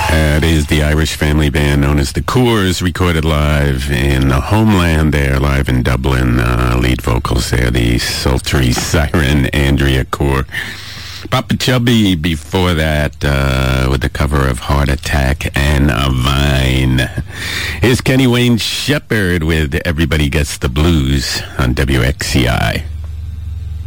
That is the Irish family band known as the Coors, recorded live in the homeland there, live in Dublin. Lead vocals there, the sultry siren Andrea Corr. Papa Chubby before that with the cover of Heart Attack and a Vine. Here's Kenny Wayne Shepherd with Everybody Gets the Blues on WXCI.